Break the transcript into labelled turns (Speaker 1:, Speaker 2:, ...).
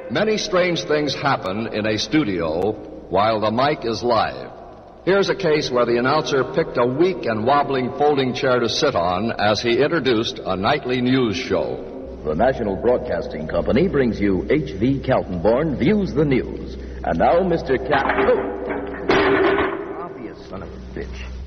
Speaker 1: Many strange things happen in a studio while the mic is live. Here's a case where the announcer picked a weak and wobbling folding chair to sit on as he introduced a nightly news show.
Speaker 2: The National Broadcasting Company brings you H.V. Kaltenborn Views the News. And now, Mr. Obvious son of a bitch.